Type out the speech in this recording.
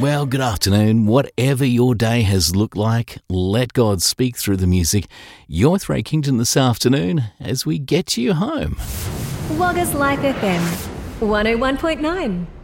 Well, good afternoon. Whatever your day has looked like, let God speak through the music. You're with Ray Kingdon this afternoon as we get you home. Wagga's Life FM 101.9.